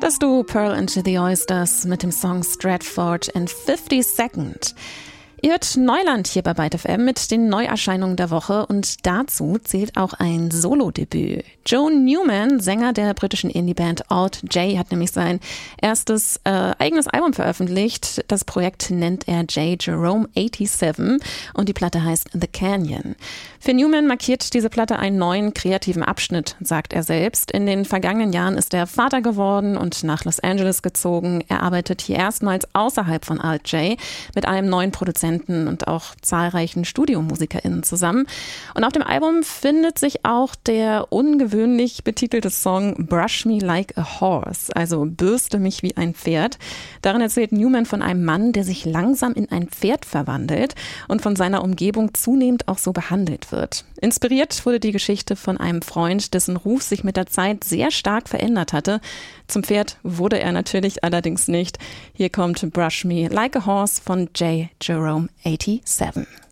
Das Duo Pearl and the Oysters mit dem Song Stratford in 50 Seconds. Ihr hört Neuland hier bei Byte FM mit den Neuerscheinungen der Woche und dazu zählt auch ein Solo-Debüt. Joe Newman, Sänger der britischen Indie-Band Alt J, hat nämlich sein erstes eigenes Album veröffentlicht. Das Projekt nennt er J. Jerome 87 und die Platte heißt The Canyon. Für Newman markiert diese Platte einen neuen kreativen Abschnitt, sagt er selbst. In den vergangenen Jahren ist er Vater geworden und nach Los Angeles gezogen. Er arbeitet hier erstmals außerhalb von Alt J mit einem neuen Produzenten und auch zahlreichen StudiomusikerInnen zusammen. Und auf dem Album findet sich auch der ungewöhnlich betitelte Song Brush Me Like a Horse, also bürste mich wie ein Pferd. Darin erzählt Newman von einem Mann, der sich langsam in ein Pferd verwandelt und von seiner Umgebung zunehmend auch so behandelt wird. Inspiriert wurde die Geschichte von einem Freund, dessen Ruf sich mit der Zeit sehr stark verändert hatte. Zum Pferd wurde er natürlich allerdings nicht. Hier kommt Brush Me Like a Horse von J. Jerome 87.